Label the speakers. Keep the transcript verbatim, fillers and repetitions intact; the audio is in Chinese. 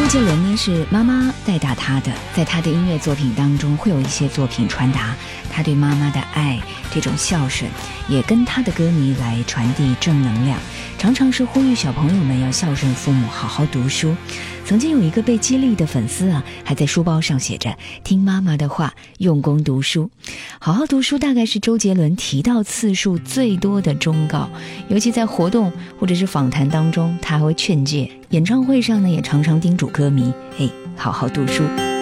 Speaker 1: 周杰伦呢是妈妈带大他的，在他的音乐作品当中会有一些作品传达他对妈妈的爱，这种孝顺也跟他的歌迷来传递正能量，常常是呼吁小朋友们要孝顺父母，好好读书。曾经有一个被激励的粉丝啊，还在书包上写着听妈妈的话，用功读书。好好读书大概是周杰伦提到次数最多的忠告，尤其在活动或者是访谈当中，他还会劝诫，演唱会上呢也常常叮嘱歌迷，哎，好好读书。